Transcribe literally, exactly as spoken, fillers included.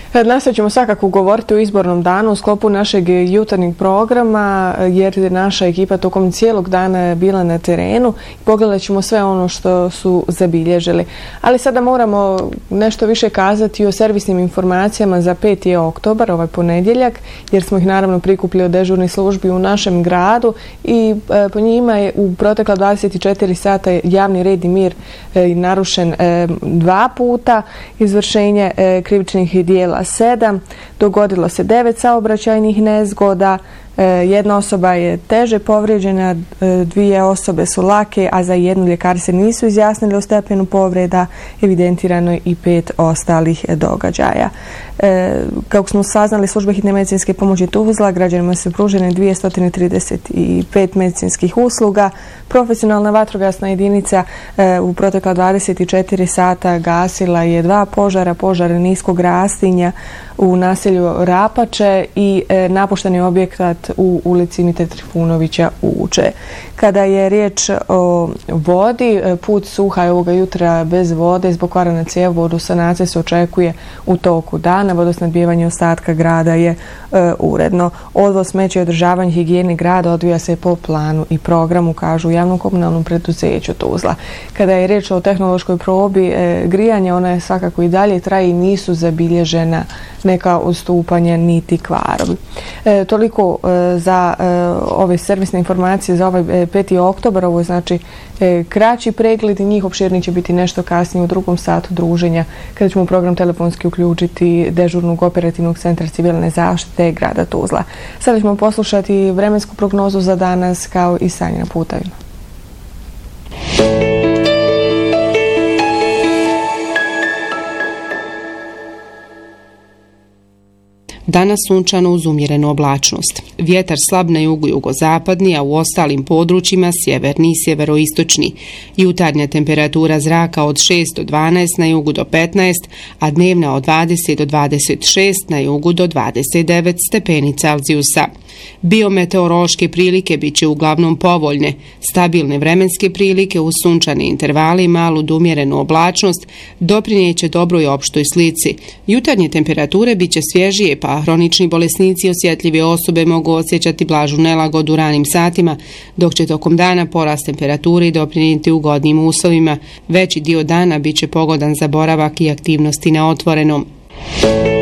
Nastavit ćemo svakako govoriti o izbornom danu u sklopu našeg jutarnjeg programa, jer je naša ekipa tokom cijelog dana bila na terenu i pogledat ćemo sve ono što su zabilježili. Ali sada moramo nešto više kazati o servisnim informacijama za peti oktobar, ovaj ponedjeljak, jer smo ih naravno prikupili od dežurnih službi u našem gradu i e, po njima je u protekla dvadeset četiri sata javni red i mir e, narušen e, dva puta, izvršenje e, krivičnih dijela sedam, dogodilo se devet saobraćajnih nezgoda, jedna osoba je teže povrijeđena, dvije osobe su lake, a za jednu ljekari se nisu izjasnili o stepenu povreda, evidentirano je i pet ostalih događaja. Kako smo saznali, službe hitne medicinske pomoći Tuzla, građanima su pružene dvjesto trideset pet medicinskih usluga. Profesionalna vatrogasna jedinica u protekla dvadeset četiri sata gasila je dva požara, požar niskog rastinja u naselju Rapače i napušteni objekat u ulici Mite Trifunovića u Uče. Kada je riječ o vodi, put Suha je ovoga jutra bez vode zbog kvara na cjevovodu. Sanacija se očekuje u toku dana. Vodosnabdijevanje ostatka grada je e, uredno. Odvoz smeća i održavanje higijene grada odvija se po planu i programu, kažu u javnom komunalnom preduzeću Tuzla. Kada je riječ o tehnološkoj probi e, grijanja, ona je svakako i dalje traje i nisu zabilježena neka odstupanja niti kvarovi. E, toliko e, za e, ove servisne informacije za ovaj peti oktobar. Ovo je znači e, kraći pregled i njih opširni će biti nešto kasnije u drugom satu druženja kada ćemo u program telefonski uključiti dežurnog operativnog centra civilne zaštite grada Tuzla. Sada ćemo poslušati vremensku prognozu za danas kao i stanje na putevima. Danas sunčano uz umjerenu oblačnost. Vjetar slab na jugu jugozapadni, a u ostalim područjima sjeverni i sjeveroistočni. Jutarnja temperatura zraka od šest do dvanaest, na jugu do petnaest, a dnevna od dvadeset do dvadeset šest, na jugu do dvadeset devet stepeni Celzijusa. Biometeorološke prilike bit će uglavnom povoljne. Stabilne vremenske prilike uz sunčane intervale i malu do umjerenu oblačnost doprinijeće dobroj opštoj slici. Jutarnje temperature bit će svježije, pa hronični bolesnici i osjetljive osobe mogu osjećati blažu nelagodu u ranim satima, dok će tokom dana porast temperature doprinijeti ugodnim uslovima. Veći dio dana bit će pogodan za boravak i aktivnosti na otvorenom.